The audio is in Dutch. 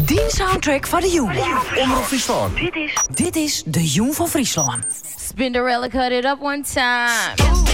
Die soundtrack van de Joen. Omroep Friesland. Dit is de Joen van Friesland. Spinderella cut it up one time.